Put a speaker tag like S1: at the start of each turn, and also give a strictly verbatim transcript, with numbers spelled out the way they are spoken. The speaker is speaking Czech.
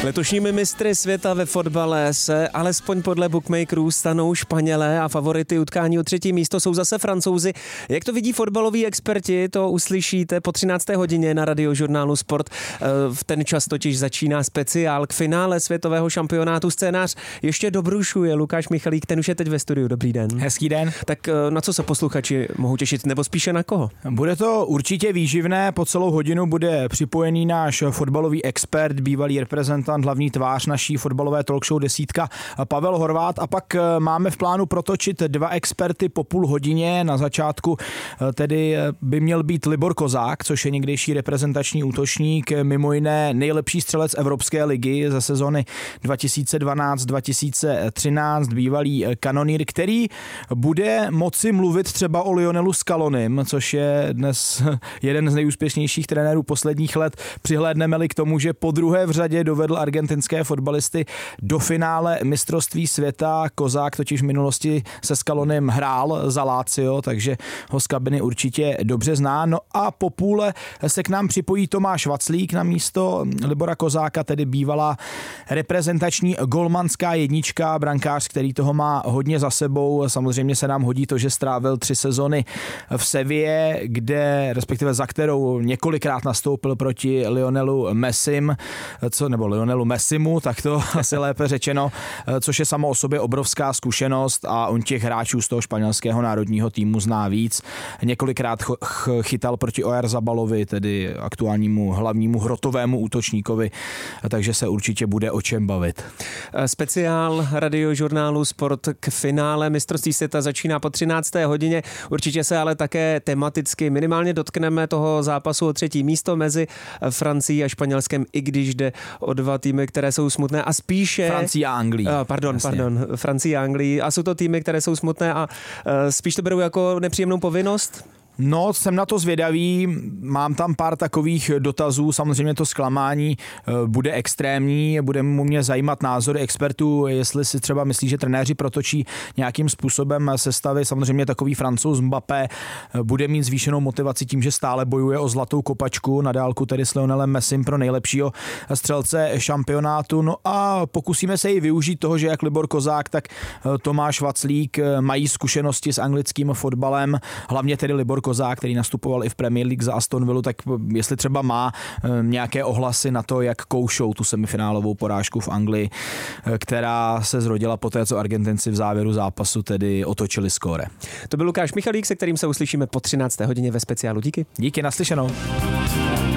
S1: Letošními mistry světa ve fotbale se alespoň podle bookmakerů stanou Španělé a favority utkání o třetí místo jsou zase Francouzi. Jak to vidí fotbaloví experti, to uslyšíte po třinácté hodině na Radiožurnálu Sport. V ten čas totiž začíná speciál k finále světového šampionátu. Scénář ještě dobrušuje Lukáš Michalík, ten už je teď ve studiu. Dobrý den.
S2: Hezký den.
S1: Tak na co se posluchači mohou těšit, nebo spíše na koho?
S2: Bude to určitě výživné, po celou hodinu bude připojený náš fotbalový expert, bývalý reprezentant, hlavní tvář naší fotbalové talkshow Desítka Pavel Horvát, a pak máme v plánu protočit dva experty po půl hodině. Na začátku tedy by měl být Libor Kozák, což je někdejší reprezentační útočník, mimo jiné nejlepší střelec Evropské ligy ze sezony dva tisíce dvanáct dva tisíce třináct, bývalý kanonýr, který bude moci mluvit třeba o Lionelu Scalonim, což je dnes jeden z nejúspěšnějších trenérů posledních let. Přihlédneme-li k tomu, že po druhé v řadě dovedl argentinské fotbalisty do finále mistrovství světa. Kozák totiž v minulosti se Scalonim hrál za Lazio, takže ho z kabiny určitě dobře zná. No a po půle se k nám připojí Tomáš Vaclík na místo Libora Kozáka, tedy bývalá reprezentační golmanská jednička, brankář, který toho má hodně za sebou. Samozřejmě se nám hodí to, že strávil tři sezony v Sevilla, kde, respektive za kterou několikrát nastoupil proti Lionelu Messim, co, nebo Lionelu Messimu, tak to asi lépe řečeno, což je samo o sobě obrovská zkušenost a on těch hráčů z toho španělského národního týmu zná víc. Několikrát ch- chytal proti Oyarzabalovi, tedy aktuálnímu hlavnímu hrotovému útočníkovi, takže se určitě bude o čem bavit.
S1: Speciál Radiožurnálu Sport k finále mistrovství světa začíná po třinácté hodině. Určitě se ale také tematicky minimálně dotkneme toho zápasu o třetí místo mezi Francií a Španělskem, i když jde o dva týmy, které jsou smutné a spíše...
S2: Francii a Anglii.
S1: Pardon, Jasně. pardon, Francii a Anglii. A jsou to týmy, které jsou smutné a spíš to berou jako nepříjemnou povinnost?
S2: No, jsem na to zvědavý, mám tam pár takových dotazů, samozřejmě to zklamání bude extrémní, bude mu mě zajímat názory expertů, jestli si třeba myslí, že trenéři protočí nějakým způsobem sestavy. Samozřejmě takový Francouz Mbappé bude mít zvýšenou motivaci tím, že stále bojuje o zlatou kopačku, na dálku tedy s Lionelem Messim pro nejlepšího střelce šampionátu. No a pokusíme se i využít toho, že jak Libor Kozák, tak Tomáš Vaclík mají zkušenosti s anglickým fotbalem, hlavně tedy Libor Kozák, který nastupoval i v Premier League za Aston Villu, tak jestli třeba má nějaké ohlasy na to, jak koušou tu semifinálovou porážku v Anglii, která se zrodila poté, co Argentinci v závěru zápasu tedy otočili skóre.
S1: To byl Lukáš Michalík, se kterým se uslyšíme po třinácté hodině ve speciálu. Díky.
S2: Díky, naslyšenou.